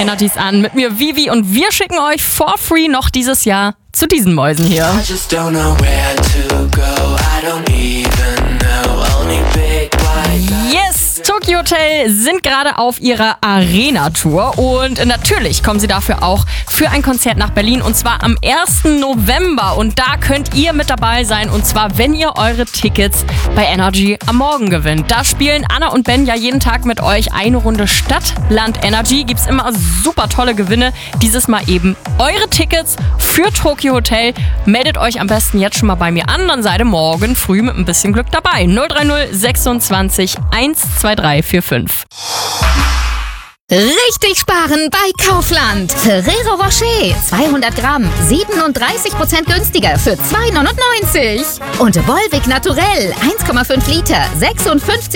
Energies an. Mit mir Vivi und wir schicken euch for free noch dieses Jahr zu diesen Mäusen hier. Yes, Tokyo Hotel sind gerade auf ihrer Arena-Tour und natürlich kommen sie dafür auch für ein Konzert nach Berlin und zwar am 1. November und da könnt ihr mit dabei sein und zwar, wenn ihr eure Tickets bei Energy am Morgen gewinnt. Da spielen Anna und Ben ja jeden Tag mit euch eine Runde Stadt, Land, Energy. Gibt's immer super tolle Gewinne. Dieses Mal eben eure Tickets für Tokyo Hotel. Meldet euch am besten jetzt schon mal bei mir an, dann seid ihr morgen früh mit ein bisschen Glück dabei. 030 26 12345. Richtig sparen bei Kaufland. Ferrero Rocher 200 Gramm 37% günstiger für 2,99. Und Volvic Naturell 1,5 Liter 56